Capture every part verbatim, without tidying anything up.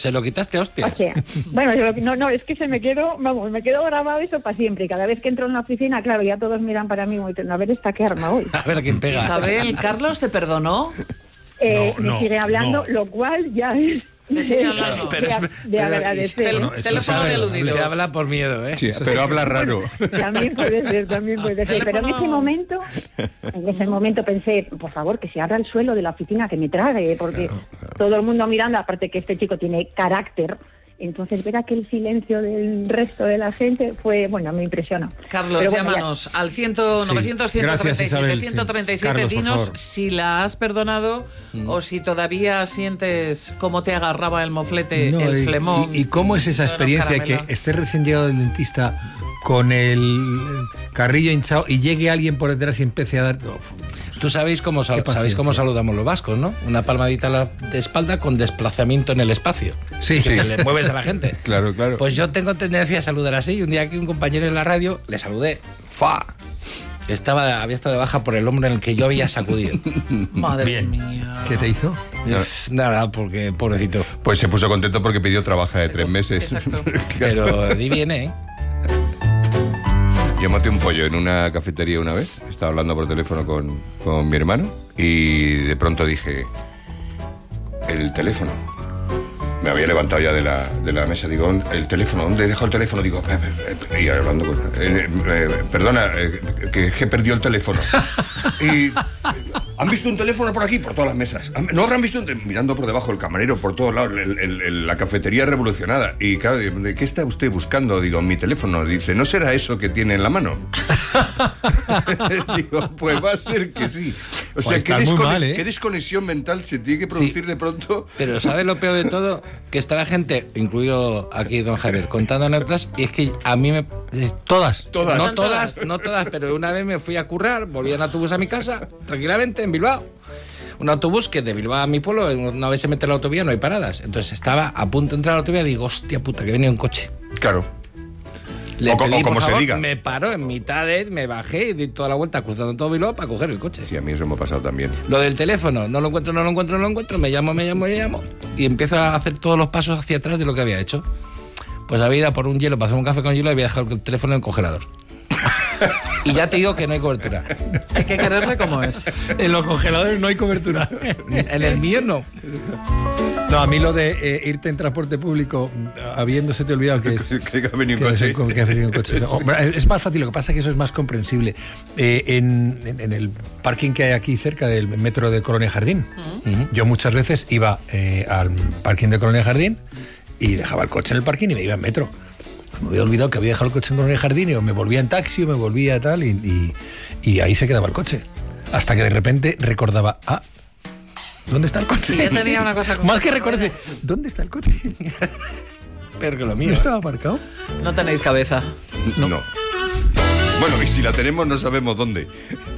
Se lo quitaste, hostia. O sea, bueno, yo, no, no, es que se me quedó, vamos, me quedó grabado eso para siempre. Y cada vez que entro en la oficina, claro, ya todos miran para mí, a ver esta qué arma hoy. A ver quién pega. Isabel, ¿Carlos te perdonó? Eh, No, me no, sigue hablando, no. lo cual ya es... Me sigue hablando. de, de, de agradecer. No, eso Teléfono sabe, de aludidos. Te habla por miedo, ¿eh? Sí, pero habla raro. También puede ser, también puede ser. Pero en ese momento, en ese momento pensé, por favor, que se abra el suelo de la oficina, que me trague, porque Claro, claro. todo el mundo mirando, aparte que este chico tiene carácter. Entonces ver aquel silencio del resto de la gente fue, bueno, me impresionó. Carlos, Pero bueno, llámanos al cien, Sí. novecientos, ciento treinta y Gracias, siete, Isabel, ciento treinta y siete. sí. Carlos, por Dinos favor. si la has perdonado Mm. o si todavía sientes cómo te agarraba el moflete, No, el y- flemón. Y, y cómo es esa de los experiencia que caramelos. estés recién llegado del dentista con el carrillo hinchado y llegue alguien por detrás y empiece a dar... Tú sabéis cómo, sal- Qué sabéis cómo paciencia. saludamos los vascos, ¿no? Una palmadita a la de espalda con desplazamiento en el espacio. Sí, Que sí. le mueves a la gente. Claro, claro. Pues yo tengo tendencia a saludar así. Y un día que un compañero en la radio le saludé. ¡Fa! Estaba, había estado de baja por el hombro en el que yo había sacudido. Madre Bien. mía. ¿Qué te hizo? Es nada, porque pobrecito. Pues se puso contento porque pidió trabajo de tres meses. Exacto. Pero di bien, ¿eh? Yo maté un pollo en una cafetería una vez. Estaba hablando por teléfono con, con mi hermano y de pronto dije, el teléfono. Me había levantado ya de la, de la mesa. Digo, el teléfono, ¿dónde he dejado el teléfono? Digo, eh, eh, eh, y hablando con... eh, eh, perdona, eh, que, que perdió el teléfono. Y... ¿Han visto un teléfono por aquí? Por todas las mesas. ¿No habrán visto un te- Mirando por debajo el camarero, por todos lados, el- el- el- la cafetería revolucionada. Y claro, ¿de qué está usted buscando? Digo, mi teléfono. Dice, ¿no será eso que tiene en la mano? Digo, pues va a ser que sí. O sea, Pues ¿qué, estás muy desconex- mal, ¿eh? qué desconexión mental se tiene que producir Sí. de pronto? Pero ¿sabes lo peor de todo? Que está la gente, incluido aquí don Javier, contando anécdotas, y es que a mí me... Todas. Todas. No todas, no todas, pero una vez me fui a currar, volví en autobús a mi casa, tranquilamente, en Bilbao. Un autobús que de Bilbao a mi pueblo, una vez se mete en la autovía, no hay paradas. Entonces estaba a punto de entrar a la autovía y digo, hostia puta, que venía un coche. Claro. Le O co- pedí, o como por se favor, diga. me paró en mitad de... Me bajé y di toda la vuelta cruzando todo Bilbao para coger el coche. Sí, a mí eso me ha pasado también. Lo del teléfono, no lo encuentro, no lo encuentro, no lo encuentro, me llamo, me llamo, me llamo y empiezo a hacer todos los pasos hacia atrás de lo que había hecho. Pues había ido a por un hielo para hacer un café con hielo y había dejado el teléfono en el congelador. Y ya te digo que no hay cobertura. Hay que quererle como es. En los congeladores no hay cobertura. En el mío no. No, a mí lo de eh, irte en transporte público habiéndose te olvidado que es... Que ha venido un que coche. es- que ha venido un coche. No, hombre, es más fácil, lo que pasa es que eso es más comprensible. Eh, en, en- en el parking que hay aquí cerca del metro de Colonia Jardín, yo muchas veces iba eh, al parking de Colonia Jardín y dejaba el coche en el parking y me iba en metro. Me había olvidado que había dejado el coche en Colonia Jardín y o me volvía en taxi o me volvía tal y, y, y ahí se quedaba el coche. Hasta que de repente recordaba, ah, ¿dónde está el coche? Yo tenía una cosa con Más que Coca-Cola. recordar, ¿dónde está el coche? Pero que lo ¿No mío. ¿eh? estaba aparcado? No tenéis cabeza. No. Bueno, y si la tenemos no sabemos dónde.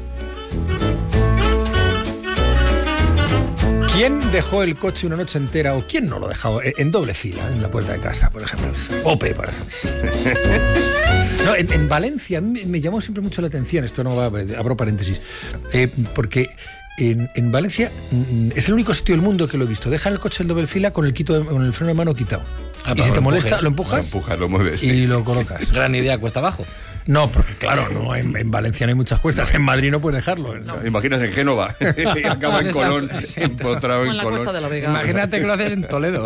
¿Quién dejó el coche una noche entera o quién no lo ha dejado en en doble fila en la puerta de casa, por ejemplo? Ope, por ejemplo. No, en, en Valencia a mí me llamó siempre mucho la atención, esto no va, abro paréntesis, eh, porque en, en Valencia mm, es el único sitio del mundo que lo he visto. Dejan el coche en doble fila con el, quito, con el freno de mano quitado. Ah, y pero si lo te molesta, empujes. lo Lo empujas empujas, lo mueves. y sí. lo colocas. Gran idea, cuesta abajo. No, porque claro, no, en, en Valencia no hay muchas cuestas, en Madrid no puedes dejarlo. Imaginas en Génova y acaba en Colón, empotrado O en en la Colón. Costa de la Vega. Imagínate que lo haces en Toledo.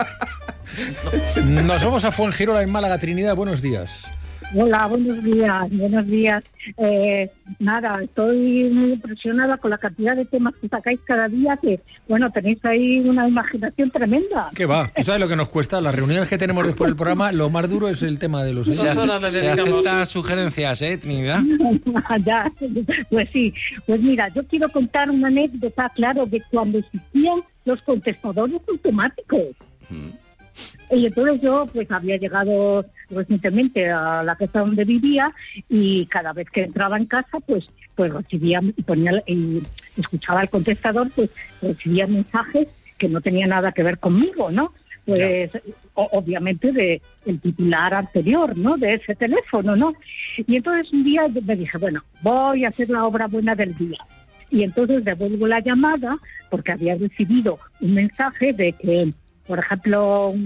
Nos vamos a Fuengirola, en Málaga. Trinidad, buenos días. Hola, buenos días, buenos días. Eh, nada, estoy muy impresionada con la cantidad de temas que sacáis cada día, que, bueno, tenéis ahí una imaginación tremenda. ¿Qué va? ¿Tú sabes lo que nos cuesta? Las reuniones que tenemos después del programa, lo más duro es el tema de los... Dos horas le Se dedicamos. aceptan sugerencias, ¿eh, Trinidad? Ya, pues sí. Pues mira, yo quiero contar una anécdota, claro, de cuando existían los contestadores automáticos. Y entonces yo pues había llegado recientemente a la casa donde vivía y cada vez que entraba en casa pues pues recibía y ponía y escuchaba el contestador, pues recibía mensajes que no tenían nada que ver conmigo, ¿no? Pues o- obviamente de el titular anterior, ¿no? De ese teléfono, ¿no? Y entonces un día yo me dije, bueno, voy a hacer la obra buena del día. Y entonces devuelvo la llamada porque había recibido un mensaje de que, por ejemplo, una